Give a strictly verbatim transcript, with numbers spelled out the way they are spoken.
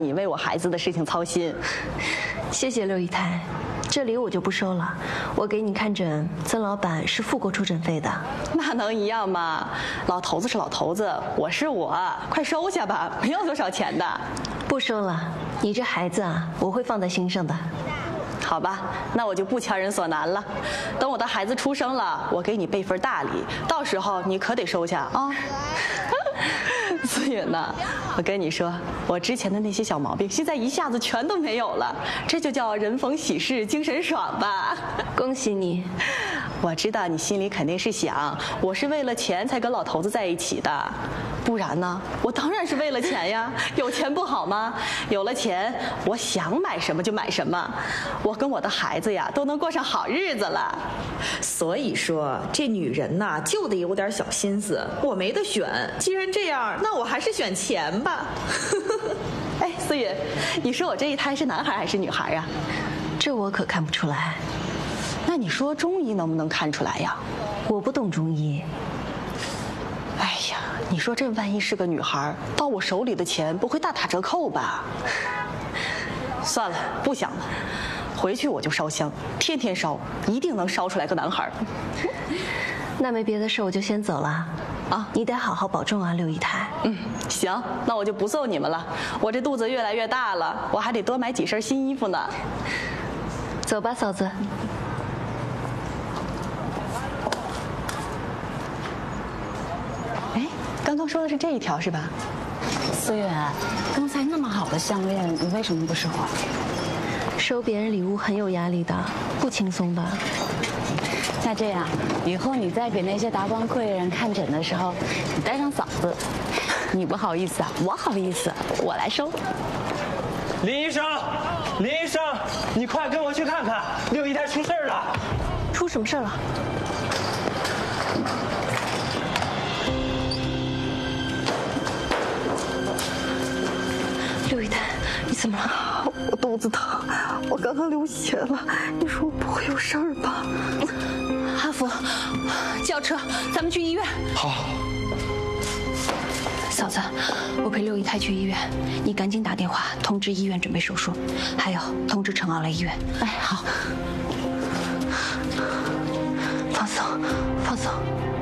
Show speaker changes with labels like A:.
A: 你为我孩子的事情操心。
B: 谢谢六姨太，这礼我就不收了。我给你看诊，曾老板是付过出诊费的。
A: 那能一样吗？老头子是老头子，我是我，快收下吧，没有多少钱的。
B: 不收了，你这孩子啊，我会放在心上的。
A: 好吧，那我就不强人所难了。等我的孩子出生了，我给你备份大礼，到时候你可得收下啊。思允呐，我跟你说，我之前的那些小毛病，现在一下子全都没有了，这就叫人逢喜事精神爽吧。
B: 恭喜你！
A: 我知道你心里肯定是想，我是为了钱才跟老头子在一起的，不然呢？我当然是为了钱呀。有钱不好吗？有了钱，我想买什么就买什么，我跟我的孩子呀都能过上好日子了。
C: 所以说，这女人呐就得有点小心思。我没得选，既然这样，那我还是选钱吧。
A: 哎，思允，你说我这一胎是男孩还是女孩呀？
B: 这我可看不出来。
A: 那你说中医能不能看出来呀？
B: 我不懂中医。
A: 哎呀，你说这万一是个女孩，到我手里的钱不会大打折扣吧？算了，不想了，回去我就烧香，天天烧，一定能烧出来个男孩。
B: 那没别的事，我就先走了。啊，你得好好保重啊，六姨太。
A: 嗯，行，那我就不送你们了。我这肚子越来越大了，我还得多买几身新衣服呢。
B: 走吧，嫂子。
A: 哎，刚刚说的是这一条是吧？
D: 思远，刚才那么好的项链，你为什么不收啊？
B: 收别人礼物很有压力的，不轻松的。
D: 那这样，以后你在给那些达官贵人看诊的时候，你带上嫂子。你不好意思啊，我好意思，我来收。
E: 林医生，林医生，你快跟我去看看，六姨太出事了。
B: 出什么事了？六姨太，你怎么了？
A: 我肚子疼，我刚刚流血了。你说我不会有事儿吧？
B: 阿福，叫车，咱们去医院。
E: 好。
B: 嫂子，我陪六姨太去医院，你赶紧打电话通知医院准备手术，还有通知陈奥来医院。哎，好。放松，放松。